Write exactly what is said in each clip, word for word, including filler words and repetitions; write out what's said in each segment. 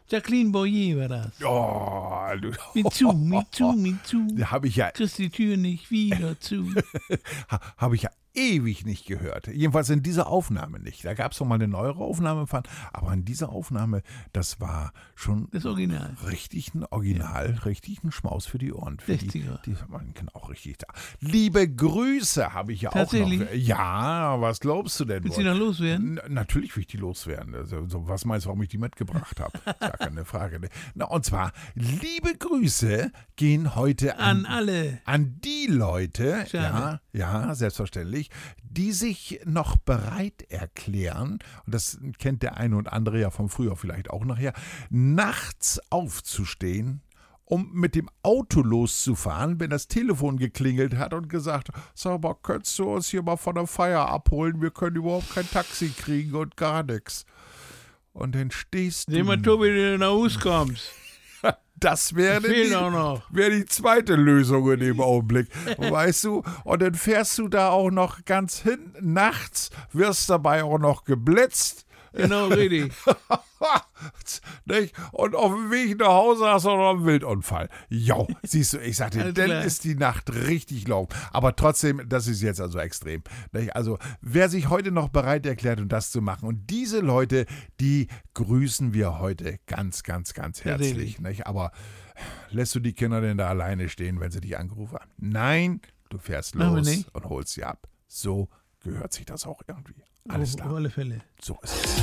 Jacqueline Boyer war das. Oh, du. Mit zu, mit zu, mit zu. Da habe ich ja, Kriegst die Tür nicht wieder zu. habe ich ja ewig nicht gehört. Jedenfalls in dieser Aufnahme nicht. Da gab es noch mal eine neuere Aufnahme von, aber in dieser Aufnahme, das war schon Das Original. richtig ein Original, ja. richtig ein Schmaus für die Ohren. Für sechziger. Die, die man kann auch richtig da. Liebe Grüße habe ich ja auch noch. Ja, was glaubst du denn? Willst du die noch loswerden? N- natürlich will ich die loswerden. Also, so, was meinst du, warum ich die mitgebracht habe? Ist gar keine Frage. Ne? Na, und zwar, liebe Grüße gehen heute an, An alle. An die Leute, Schade. ja, ja, selbstverständlich, die sich noch bereit erklären, und das kennt der eine und andere ja von früher vielleicht auch nachher, nachts aufzustehen, um mit dem Auto loszufahren, wenn das Telefon geklingelt hat und gesagt, sag mal, könntest du uns hier mal von der Feier abholen? Wir können überhaupt kein Taxi kriegen und gar nichts. Und dann stehst Seh du... mal, Tobi, wenn du nach Hause kommst. Das wäre Fehlen die, auch noch. wär die zweite Lösung in dem Augenblick, weißt du? Und dann fährst du da auch noch ganz hin, nachts, wirst dabei auch noch geblitzt. Genau, richtig. Und auf dem Weg nach Hause hast du noch einen Wildunfall. Jo, siehst du, ich sagte, Alles dann klar. ist die Nacht richtig lang. Aber trotzdem, das ist jetzt also extrem. Also, wer sich heute noch bereit erklärt, um das zu machen, und diese Leute, die grüßen wir heute ganz, ganz, ganz herzlich. Nicht? Aber lässt du die Kinder denn da alleine stehen, wenn sie dich angerufen haben? Nein, du fährst Machen wir los nicht. und holst sie ab. So gehört sich das auch irgendwie. Alles klar. Auf alle Fälle. So ist es.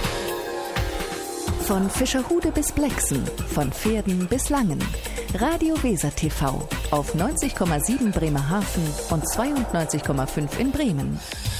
Von Fischerhude bis Blexen, von Pferden bis Langen. Radio Weser T V auf neunzig Komma sieben Bremerhaven und zweiundneunzig Komma fünf in Bremen.